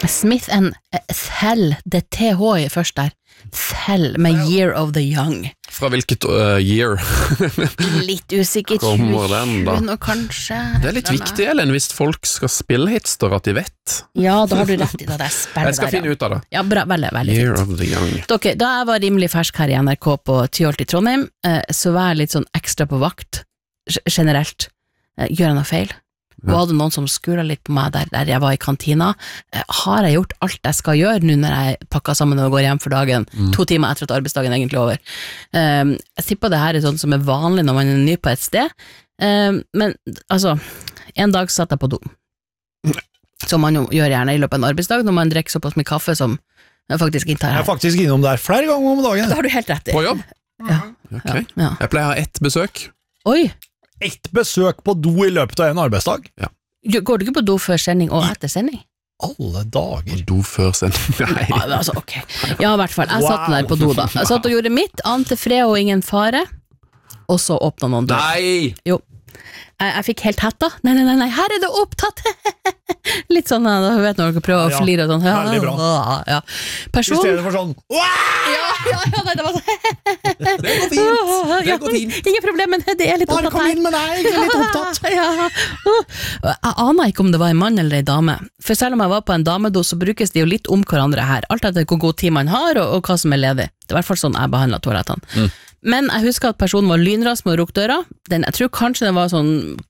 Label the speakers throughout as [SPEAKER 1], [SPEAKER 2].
[SPEAKER 1] Smith & Thell, det TH i først der. Thell med Year of the Young.
[SPEAKER 2] Fra hvilket year?
[SPEAKER 1] Litt usikker.
[SPEAKER 2] Kommer den da?
[SPEAKER 1] Og kanskje...
[SPEAKER 2] Det litt viktig, Ellen, hvis folk skal spille hitster, at de vet.
[SPEAKER 1] Ja, da har du rett i det der spillet.
[SPEAKER 2] Jeg skal finne ut av det.
[SPEAKER 1] Ja, bra, veldig, veldig
[SPEAKER 2] Year
[SPEAKER 1] fint.
[SPEAKER 2] of the Young.
[SPEAKER 1] Dere, da jeg var rimelig fersk her i NRK på Tyholt i Trondheim, så var jeg litt sånn ekstra på vakt, generelt. Gjør jeg noe feil? Og hadde noen som skuret litt på meg der jeg var i kantina. Har jeg gjort alt jeg skal gjøre nå når jeg pakker sammen og går hjem for dagen, 2 timer etter at arbeidsdagen egentlig er over? Jeg tipper det her er sånn som er vanlig når man er ny på et sted, men altså, en dag satt jeg på do, som man jo gjør gjerne i løpet av en arbeidsdag når man drikker såpass mye kaffe som jeg faktisk inntar her.
[SPEAKER 3] Jeg er faktisk innom der flere ganger om dagen.
[SPEAKER 1] Det har du helt rett i.
[SPEAKER 2] På jobb?
[SPEAKER 1] Ja.
[SPEAKER 2] Ok.
[SPEAKER 1] Ja.
[SPEAKER 2] Jeg pleier å ha 1 besøk.
[SPEAKER 1] Oi,
[SPEAKER 3] Ett besøk på do i løpet av en arbeidsdag.
[SPEAKER 1] går du ikke på do før sending og etter sending?
[SPEAKER 3] Alle dager.
[SPEAKER 2] Do før sending. Nei.
[SPEAKER 1] Ja, altså, ok. Ja, i hvert fall. Jeg satt der på do da. Jeg satt og gjorde mitt, ante fred og ingen fare, og så åpnet noen dør.
[SPEAKER 2] Nei!
[SPEAKER 1] Jo. Jeg fikk helt hetta. Nei, her er det opptatt. Litt sånn, da vet når dere prøver å flire og sånn.
[SPEAKER 3] Veldig bra.
[SPEAKER 1] Ja.
[SPEAKER 3] I
[SPEAKER 1] Person...
[SPEAKER 3] stedet for sånn
[SPEAKER 1] Ja, nei, det var sånn.
[SPEAKER 2] Det går fint. Det går fint.
[SPEAKER 1] Ingen problem, men det er litt
[SPEAKER 3] Bare
[SPEAKER 1] opptatt
[SPEAKER 3] kom
[SPEAKER 1] her.
[SPEAKER 3] inn med deg, jeg er litt opptatt.
[SPEAKER 1] Ja. Jeg aner ikke om det var en mann eller en dame. For selv om jeg var på en damedo, så brukes de jo litt om hverandre her. Alt etter hvor god tid man har, og hva som er ledig. Det er i hvert fall sånn jeg behandler toalettene. Men jeg husker at personen var lynras med å rukke døra. Jeg tror kanskje den var sånn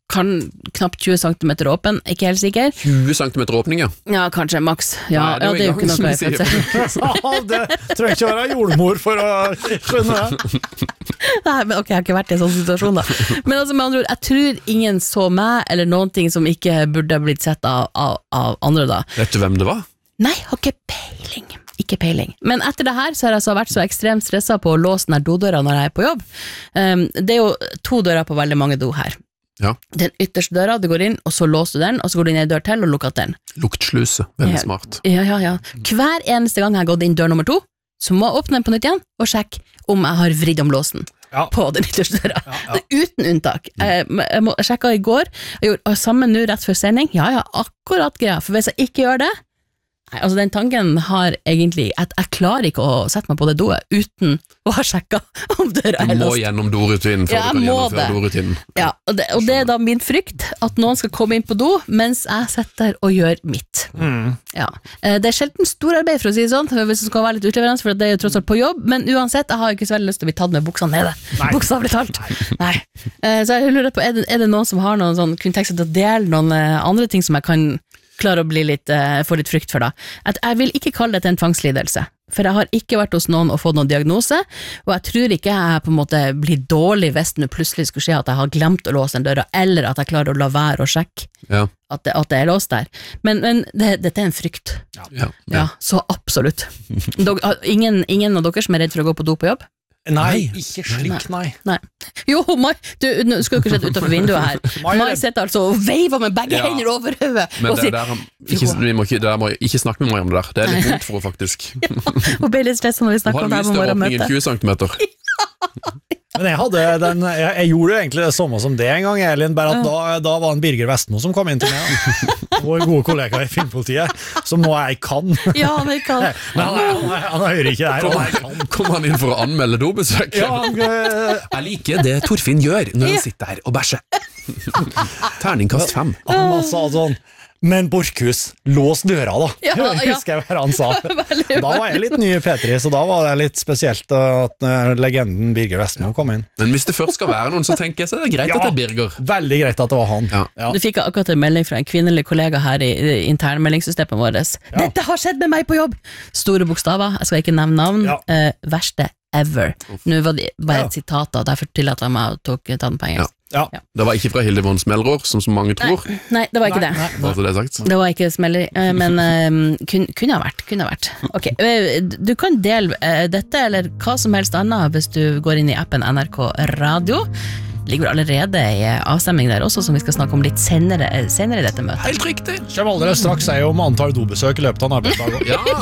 [SPEAKER 1] knapt 20 cm åpen, ikke helt sikker.
[SPEAKER 2] 20 cm åpning, ja.
[SPEAKER 1] Ja, kanskje, maks. Ja,
[SPEAKER 2] Nei,
[SPEAKER 1] det er jo ikke noe jeg
[SPEAKER 2] sier.
[SPEAKER 3] Det trenger ikke være jordmor for å skjønne det.
[SPEAKER 1] Nei, men ok, jeg har ikke vært i en sånn situasjon da. Men altså med andre ord, jeg tror ingen så meg, eller noen ting som ikke burde blitt sett av andre da.
[SPEAKER 2] Vet du hvem det var?
[SPEAKER 1] Nei, har ikke peiling. Ikke peiling. Men etter det her så har jeg altså vært så ekstremt stresset på å låse den her dodøra når jeg er på jobb. Det er jo 2 dører på veldig mange do her.
[SPEAKER 2] Ja.
[SPEAKER 1] Den ytterste døra, du går inn, og så låser du den, og så går du inn i en dør til og lukker den.
[SPEAKER 2] Luktsluse. Veldig smart.
[SPEAKER 1] Ja. Hver eneste gang jeg har gått inn dør nummer 2, så må jeg åpne den på nytt igjen, og sjekke om jeg har vridd om låsen.
[SPEAKER 3] Ja.
[SPEAKER 1] På den ytterste døra. Uten unntak. Jeg sjekket i går, jeg gjorde sammen nå rett før sending. Ja, akkurat greia, for hvis jeg ikke gjør det, altså den tanken har egentlig at jeg klarer ikke å sette meg på det doet uten å ha sjekket om døra er
[SPEAKER 2] Du må
[SPEAKER 1] låst.
[SPEAKER 2] gjennom dorutinen før
[SPEAKER 1] Ja,
[SPEAKER 2] du kan
[SPEAKER 1] jeg må
[SPEAKER 2] gjennomføre
[SPEAKER 1] det.
[SPEAKER 2] dorutinen.
[SPEAKER 1] Ja, og det er da min frykt at noen skal komme inn på do mens jeg sitter og gjør mitt. Ja. Det er sjelden storarbeid, for å si det sånn, hvis det skal være litt utleverende, for det er jo tross alt på jobb, men uansett, jeg har ikke så veldig lyst til å bli tatt med buksene nede. Bokstavlig talt. Nei. Så jeg lurer på, er det noen som har noen sånn, kunne tenkt seg til å dele noen andre ting som jeg kan klare å bli få litt frykt for da. At jeg vil ikke kalle dette en tvangslidelse, for jeg har ikke vært hos noen og fått noen diagnose, og jeg tror ikke jeg på en måte blir dårlig hvis det plutselig skulle skje at jeg har glemt å låse den døra, eller at jeg klarer å la være å sjekke at det er låst der. Men dette er en frykt. Ja, så absolutt. Ingen av dere som er redd for å gå på do på jobb?
[SPEAKER 3] Nei, ikke slik, nei.
[SPEAKER 1] Jo, Mai, nå skal dere sette utenfor vinduet her. Mai sitter altså og veiver med begge hender over hodet.
[SPEAKER 2] Men det må ikke snakke med meg om det der. Det er litt vondt for henne, faktisk.
[SPEAKER 1] Hun ble litt stresset når vi snakket om det her på morgenmøtet.
[SPEAKER 2] Hun har mye større åpning enn 20 cm.
[SPEAKER 3] Men jeg gjorde egentlig det samme som det en gang, Elin, bare at da var en Birger Vestmo som kom inn til meg, vår gode kollega i Filmpolitiet, som nå jeg kan.
[SPEAKER 1] Ja, han kan.
[SPEAKER 3] Men han hører ikke der.
[SPEAKER 2] Kom han inn for å anmelde dobesøk?
[SPEAKER 3] Ja,
[SPEAKER 2] Jeg liker det Torfinn gjør når han sitter her og bæsjer. Terningkast 5.
[SPEAKER 3] han sa sånn, men Borchhus, lås døra da. Husker jeg hva han sa. Da var jeg litt ny i P3, så da var det litt spesielt at legenden Birger Vestmo kom inn.
[SPEAKER 2] Men hvis det først skal være noen, så tenker jeg så er det greit at det er Birger.
[SPEAKER 3] Veldig greit at det var han.
[SPEAKER 2] Ja.
[SPEAKER 1] Du fikk akkurat en melding fra en kvinnelig kollega her i internmeldingssystemet vårt. Dette har skjedd med meg på jobb! Store bokstaver, jeg skal ikke nevne navn. Verste ever. Nå var det bare et sitat da, derfor tillater jeg meg å ta den på engelsk.
[SPEAKER 3] Ja.
[SPEAKER 2] Det var ikke fra Hilde von Smelrår, som så mange tror.
[SPEAKER 1] Nei, det var ikke det.
[SPEAKER 2] Bare så det er sagt.
[SPEAKER 1] Det var ikke smeller, men kunne ha vært. Ok, du kan dele dette, eller hva som helst annet, hvis du går inn i appen NRK Radio. Ligger allerede i avstemning der også, som vi skal snakke om litt senere i dette møtet.
[SPEAKER 2] Helt riktig.
[SPEAKER 3] Kjem allerede straks jeg om antall dobesøk i løpet av en arbeidsdag.
[SPEAKER 2] Ja,